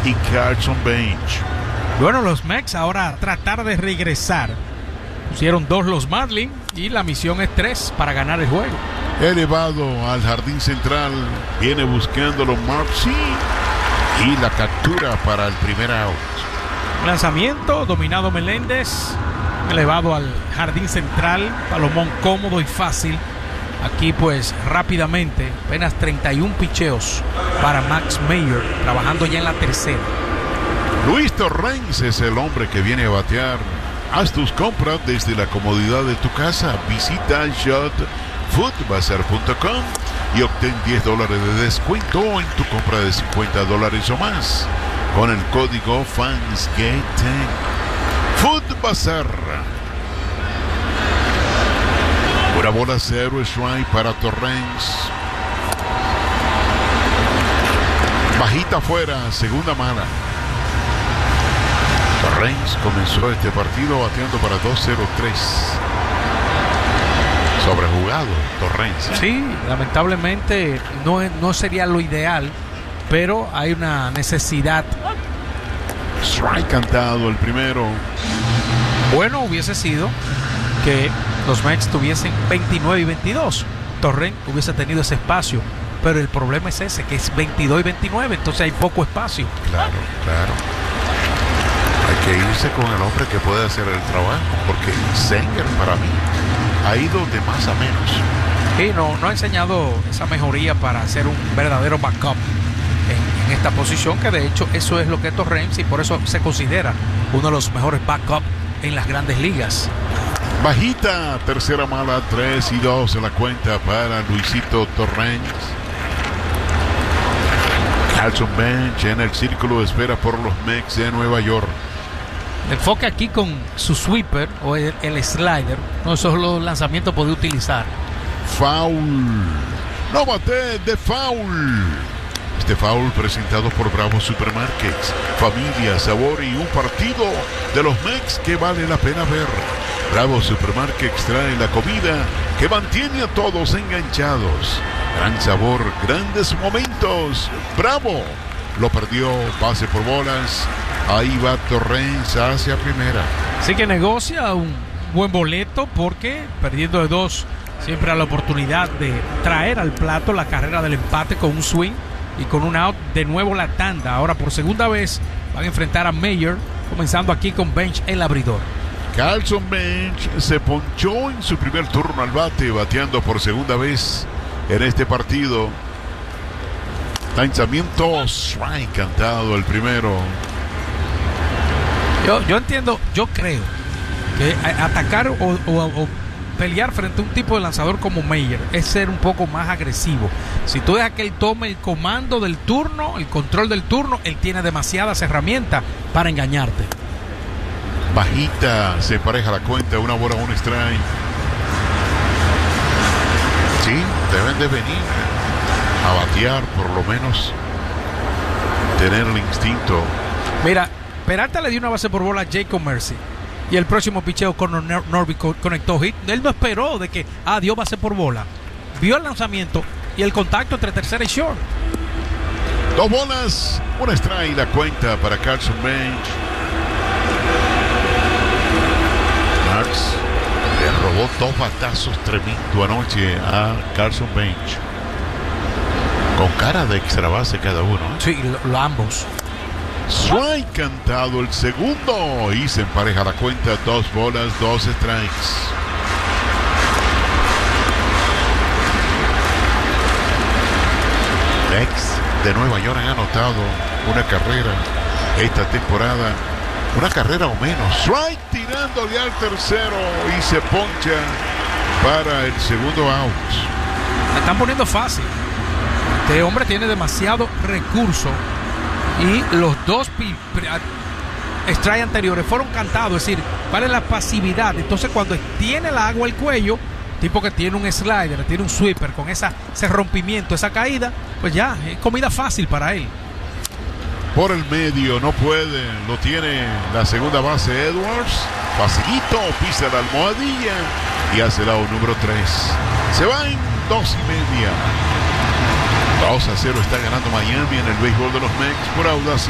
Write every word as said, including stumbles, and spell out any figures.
y Carlson Bench. Bueno, los Mex ahora tratar de regresar. Pusieron dos los Marlins y la misión es tres para ganar el juego. Elevado al jardín central, viene buscando los Marcy y la captura para el primer out. Lanzamiento, dominado Meléndez, elevado al jardín central, palomón cómodo y fácil. Aquí pues rápidamente, apenas treinta y uno picheos para Max Meyer, trabajando ya en la tercera. Luis Torrens es el hombre que viene a batear. Haz tus compras desde la comodidad de tu casa. Visita shot food bazar punto com y obtén diez dólares de descuento en tu compra de cincuenta dólares o más con el código FANSGATE diez. Food Bazar. Una bola cero strike para Torrens. Bajita afuera, segunda mala. Torrens comenzó este partido bateando para dos cero tres. Sobrejugado Torrens. Sí, lamentablemente no, no sería lo ideal, pero hay una necesidad. Strike cantado el primero. Bueno hubiese sido que los Mets tuviesen veintinueve y veintidós. Torrens hubiese tenido ese espacio, pero el problema es ese, que es veintidós y veintinueve, entonces hay poco espacio. Claro, claro. Hay que irse con el hombre que puede hacer el trabajo, porque Senger para mí ha ido de más a menos. Sí, no, no ha enseñado esa mejoría para ser un verdadero backup en, en esta posición, que de hecho eso es lo que es Torrens y por eso se considera uno de los mejores backup en las grandes ligas. Bajita, tercera mala, tres y dos en la cuenta para Luisito Torrens. Carlson Bench en el círculo espera por los Mets de Nueva York. El enfoque aquí con su sweeper o el, el slider, no solo lanzamientos puede utilizar. Foul. No bate de foul. Este foul presentado por Bravo Supermarkets. Familia, sabor y un partido de los Mets que vale la pena ver. Bravo Supermarkets trae la comida que mantiene a todos enganchados. Gran sabor, grandes momentos. Bravo. Lo perdió, pase por bolas. Ahí va Torrens hacia primera. Así que negocia un buen boleto porque perdiendo de dos siempre hay la oportunidad de traer al plato la carrera del empate con un swing y con un out. De nuevo la tanda. Ahora por segunda vez van a enfrentar a Meyer, comenzando aquí con Bench el abridor. Carlson Bench se ponchó en su primer turno al bate, bateando por segunda vez en este partido. Lanzamiento, strike cantado el primero. Yo, yo entiendo, yo creo que atacar o, o, o pelear frente a un tipo de lanzador como Meyer es ser un poco más agresivo. Si tú dejas que él tome el comando del turno, el control del turno, él tiene demasiadas herramientas para engañarte. Bajita, se empareja la cuenta, una bola, un strike. Sí, deben de venir a batear, por lo menos tener el instinto. Mira, Peralta le dio una base por bola a Jacob Mercy y el próximo picheo con Nor- Norby conectó hit. Él no esperó de que, ah, dio base por bola. Vio el lanzamiento y el contacto entre tercera y short. Dos bolas, un strike, la cuenta para Carlson Bench. Marx le robó dos batazos tremendo anoche a Carlson Bench. Con cara de extra base cada uno, ¿eh? Sí, lo, lo ambos. Strike cantado el segundo y se empareja la cuenta. Dos bolas, dos strikes. Mets de Nueva York han anotado una carrera esta temporada. Una carrera o menos. Strike tirándole al tercero y se poncha para el segundo out. La están poniendo fácil. Este hombre tiene demasiado recurso y los dos pi- strike anteriores fueron cantados. Es decir, ¿cuál es la pasividad? Entonces cuando tiene la agua al cuello, tipo que tiene un slider, tiene un sweeper con esa, ese rompimiento, esa caída, pues ya, es comida fácil para él. Por el medio, no puede, lo tiene la segunda base Edwards. Facilito, pisa la almohadilla y hace el out número tres. Se va en dos y media. dos a cero está ganando Miami en el béisbol de los Mets por audacia.